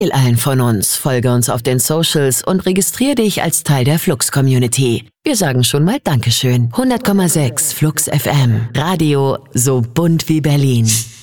allen von uns, folge uns auf den Socials und registriere dich als Teil der Flux-Community. Wir sagen schon mal Dankeschön. 100,6 Flux FM. Radio so bunt wie Berlin.